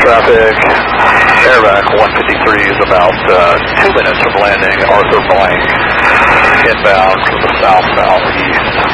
traffic. Airback 153 is about 2 minutes from landing. Arthur Blank inbound from the south-southeast.